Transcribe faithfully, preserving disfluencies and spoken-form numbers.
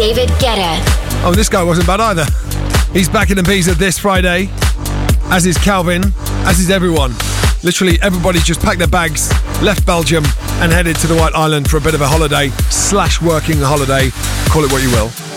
David Guetta. Oh, this guy wasn't bad either. He's back in Ibiza this Friday, as is Calvin, as is everyone. Literally everybody's just packed their bags, left Belgium and headed to the White Island for a bit of a holiday slash working holiday. Call it what you will.